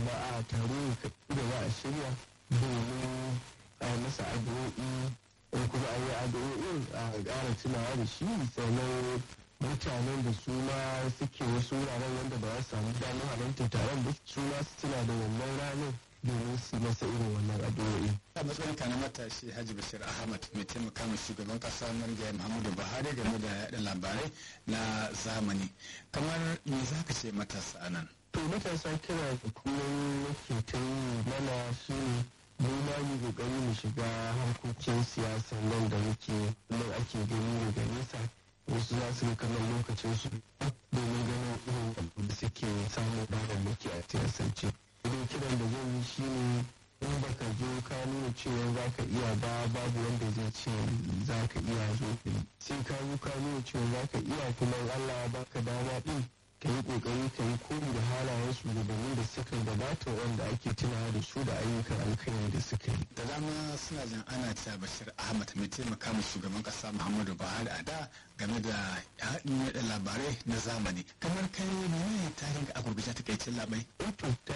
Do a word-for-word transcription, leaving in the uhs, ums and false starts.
ba a taro da za a shirya domin a masa addu'o'i in kuma a yi addu'o'in a ƙara tunawa da shi sannan mutanen da su ma suke wasu wuraren wanda ba za su samu damar halartar taron ba su ma su tuna da wannan ranar domin su masa irin wannan addu'o'i. a matsayin ka na matashi Hajji Bashir Ahmad mai taimaka ma shugaban kasa Marigayi Muhammadu Buhari game da yaɗa labarai na zamani kamar me za ka ce matasa a nan? to matasa kira da kuma yake ta yi mana shi ne mu ma yi kokari mu shiga harkokin siyasa nan da muke nan ake gani daga nesa wasu za su ga kamar lokacin su domin ganin irin da suke samun damammaki a siyasance. idan kiran da zan yi shi ne in baka zo ka nuna cewa za ka iya ba babu wanda zai ce za ka iya zo sai ka zo ka nuna cewa za ka iya kuma Allah ya baka dama din ka yi kokari ka yi koyi da halayen shugabanni da suka gabata wanda ake tunawa da su da ayyukan alkhairi da suka yi. da dama suna jin ana cewa Bashir Ahmad mai taimaka ma shugaban kasa Muhammadu Buhari a da game da haɗin yaɗa labarai na zamani kamar kai menene tarihin a gurguje takaicin labai?